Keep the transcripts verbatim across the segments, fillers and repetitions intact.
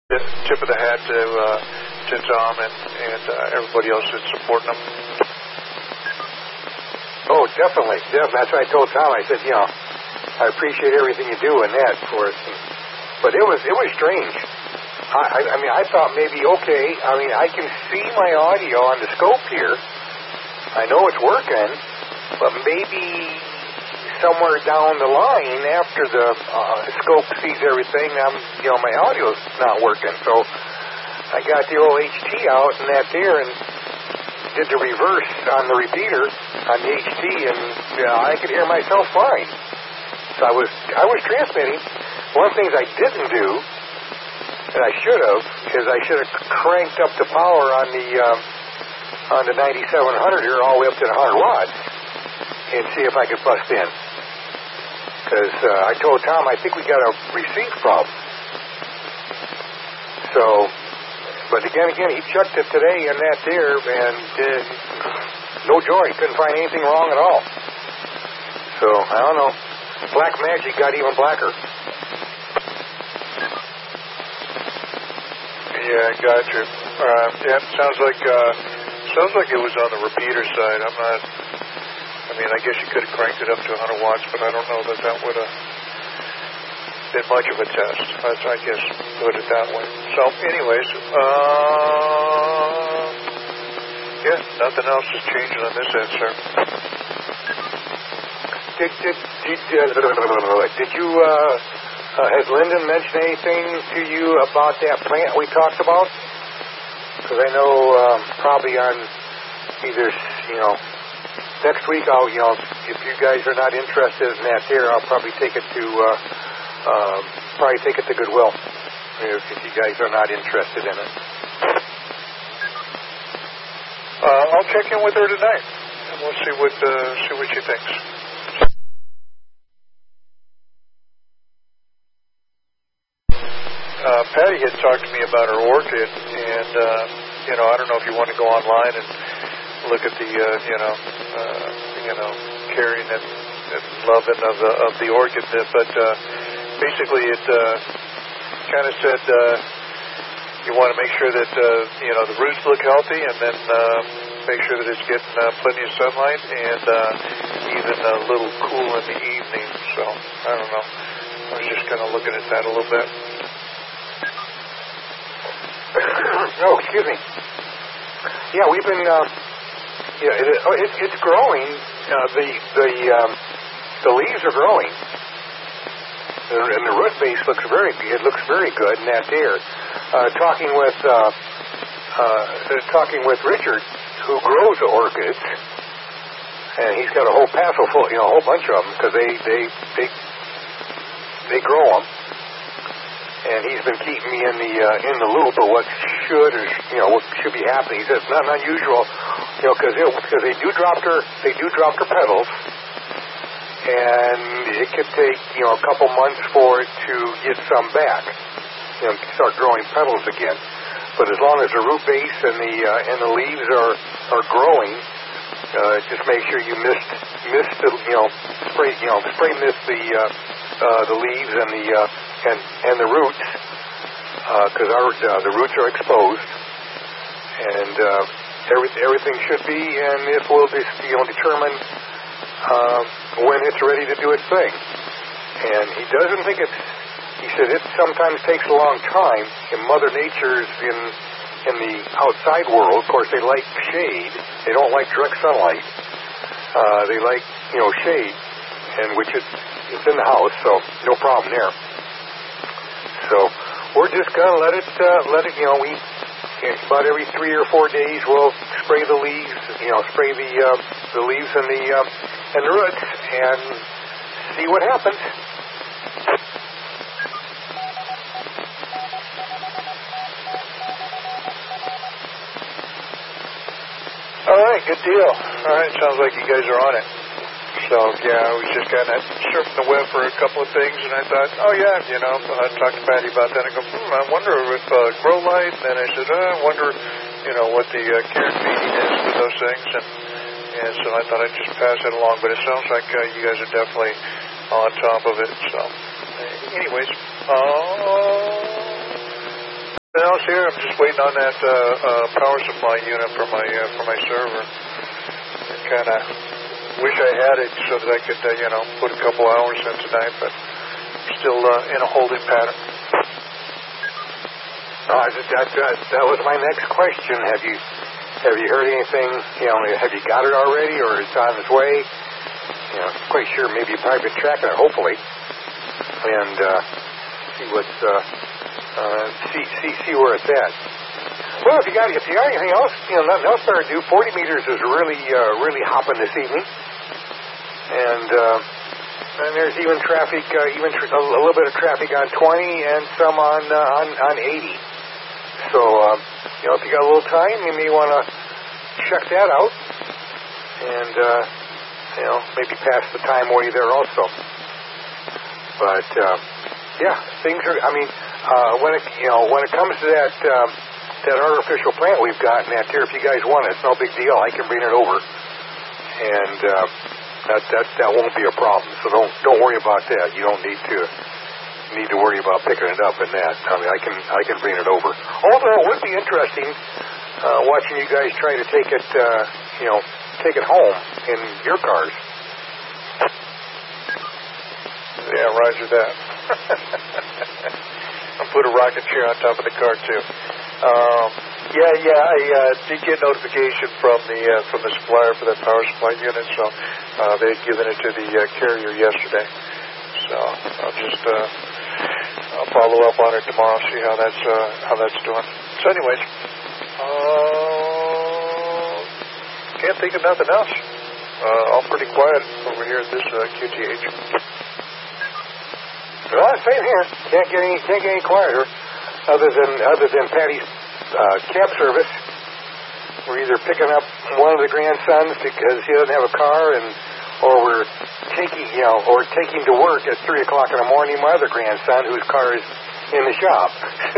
Tip of the hat to uh, to Tom and, and uh, everybody else that's supporting him. Oh, definitely. Definitely. That's what I told Tom. I said, you know, I appreciate everything you do in that for us. And, but it was it was strange. I, I, I mean, I thought maybe, okay, I mean, I can see my audio on the scope here. I know it's working, but maybe somewhere down the line after the uh, scope sees everything, I'm, you know, my audio's not working. So I got the old H T out and that there and did the reverse on the repeater on the H T, and uh, I could hear myself fine. So I was I was transmitting. One of the things I didn't do, and I should have, is I should have cranked up the power on the um, on the ninety-seven hundred here all the way up to the one hundred watts and see if I could bust in. Because uh, I told Tom, I think we got a receive problem. So, but again, again, he checked it today and that there, and uh, no joy. Couldn't find anything wrong at all. So, I don't know. Black magic got even blacker. Yeah, gotcha. Uh, yeah, sounds like uh, sounds like it was on the repeater side. I'm not. I mean, I guess you could have cranked it up to one hundred watts, but I don't know that that would have been much of a test. That's, I guess, put it that way. So, anyways, uh, yeah, nothing else is changing on this end, sir. Did did did, uh, did you? Uh, uh, has Lyndon mentioned anything to you about that plant we talked about? Because I know um, probably on either, you know. Next week, I'll, you know, if you guys are not interested in that there, I'll probably take it to, uh, uh, probably take it to Goodwill if, if you guys are not interested in it. Uh, I'll check in with her tonight, and we'll see what, uh, see what she thinks. Uh, Patty had talked to me about her orchid, and, uh, you know, I don't know if you want to go online and look at the, uh, you know, uh, you know, caring and, and loving of the of the orchid, but uh, basically it uh, kind of said uh, you want to make sure that uh, you know the roots look healthy, and then uh, make sure that it's getting uh, plenty of sunlight and uh, even a little cool in the evening. So I don't know. I was just kind of looking at that a little bit. Oh, excuse me. Yeah, we've been. Uh, Yeah, it, it, it's growing. Uh, the the um, the leaves are growing, and the root base looks very it looks very good. And that there, uh, talking with uh, uh, talking with Richard, who grows orchids, and he's got a whole passel full, you know, a whole bunch of them because they they they they grow them. And he's been keeping me in the uh, in the loop of what should or you know what should be happening. He says it's not unusual, you know, because because they do drop their they do drop their petals, and it could take you know a couple months for it to get some back, you know, start growing petals again. But as long as the root base and the uh, and the leaves are are growing, uh, just make sure you mist mist the you know spray you know spray mist the uh, uh, the leaves and the uh, and and the roots, because uh, our uh, the roots are exposed, and uh, every, everything should be, and it will be, you know determine uh, when it's ready to do its thing. And he doesn't think it's. He said it sometimes takes a long time. And Mother Nature's in in the outside world. Of course, they like shade. They don't like direct sunlight. Uh, they like you know shade, and which is it's in the house, so no problem there. So we're just gonna let it, uh, let it, you know, we about every three or four days we'll spray the leaves, you know, spray the uh, the leaves and the um, and the roots and see what happens. All right, good deal. All right, sounds like you guys are on it. So, yeah, I was just kind of surfing the web for a couple of things, and I thought, oh, yeah, you know, I talked to Patty about that. I go, hmm, I wonder if uh, grow light, and then I said, oh, I wonder, you know, what the uh, care and feeding is for those things, and, and so I thought I'd just pass it along, but it sounds like uh, you guys are definitely on top of it, so anyways, uh, here. I'm just waiting on that uh, uh, power supply unit for my uh, for my server. I kind of wish I had it so that I could, uh, you know, put a couple hours in tonight, but I'm still uh, in a holding pattern. Oh, that, that, that, that was my next question. Have you have you heard anything? You know, have you got it already, or it's on its way? You know, quite sure. Maybe you've probably been tracking it, hopefully, and uh, see what's uh, uh, see see see where it's at. Well, if you got if you got anything else, you know, nothing else better to do. Forty meters is really uh, really hopping this evening, and uh, and there's even traffic, uh, even tr- a little bit of traffic on twenty and some on uh, on on eighty. So, uh, you know, if you got a little time, you may want to check that out, and uh, you know, maybe pass the time while you're there also. But uh, yeah, things are. I mean, uh, when it you know when it comes to that uh, that artificial plant we've got in that tier, if you guys want it, it's no big deal. I can bring it over, and uh, that that that won't be a problem. So don't don't worry about that. You don't need to. need to worry about picking it up in that. I mean, I can I can bring it over. Although it would be interesting uh, watching you guys try to take it, uh, you know, take it home in your cars. Yeah, roger that. I'll put a rocket chair on top of the car too. Um, yeah, yeah, I uh, did get notification from the uh, from the supplier for that power supply unit, so uh, they had given it to the uh, carrier yesterday. So I'll just uh, I'll follow up on it tomorrow, see how that's uh, how that's doing. So, anyways, uh, can't think of nothing else. Uh, all pretty quiet over here at this uh, Q T H. Well, same here. Can't get any can't get any quieter, other than other than Patty's uh, cab service. We're either picking up one of the grandsons because he doesn't have a car, and or we're taking, you know, or taking to work at three o'clock in the morning my other grandson, whose car is in the shop.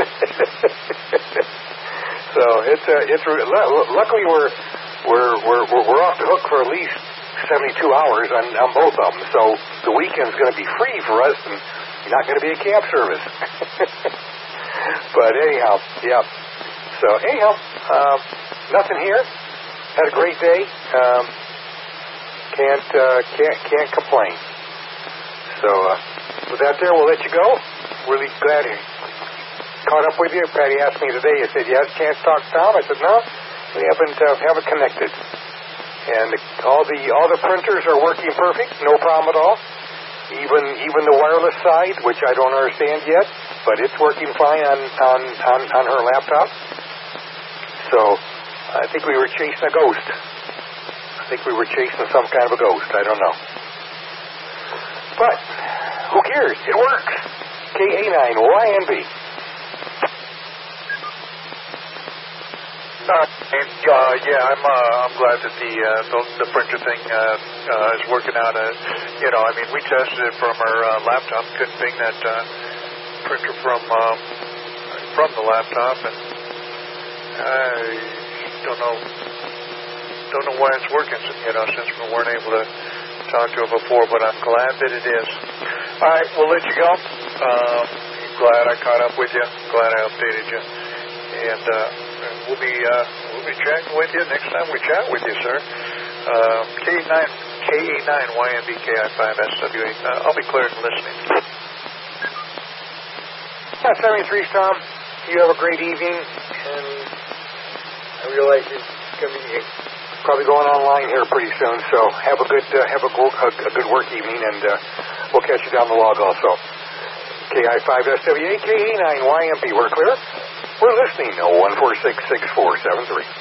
So it's uh, it's luckily we're we're we're we're off the hook for at least seventy-two hours on on both of them. So the weekend's going to be free for us, and not going to be a cab service. But anyhow, yeah. So anyhow, um, nothing here. Had a great day. Um, Can't uh, can't can't complain. So uh, with that, there, we'll let you go. Really glad you caught up with you. Patty asked me today. I said, "You had a chance to talk to Tom?" I said, "No, we haven't uh, haven't connected." And all the all the printers are working perfect, no problem at all. Even even the wireless side, which I don't understand yet, but it's working fine on on on, on her laptop. So I think we were chasing a ghost. I think we were chasing some kind of a ghost. I don't know. But who cares? It works. K A nine Y N B. Uh, and, uh, yeah, I'm uh, I'm glad that the, uh, the the printer thing uh, uh, is working out. Uh, you know, I mean, we tested it from our uh, laptop. Couldn't bring that uh, printer from um, from the laptop, and I don't know don't know why it's working. You know, since we weren't able to talk to it before, but I'm glad that it is. All right, we'll let you go. Um, glad I caught up with you. Glad I updated you, and. Uh, We'll be uh, we'll be chatting with you next time we chat with you, sir. Uh, K A nine K A nine Y N B K I five S W eight. Uh, I'll be clear and listening. Yeah, seventy-three, Tom. You have a great evening, and I realize you're going to be probably going online here pretty soon. So have a good uh, have a, a, a good work evening, and uh, we'll catch you down the log also. K I five S W eight K A nine Y M P. We're clear. We're listening. oh one four six, six four seven three.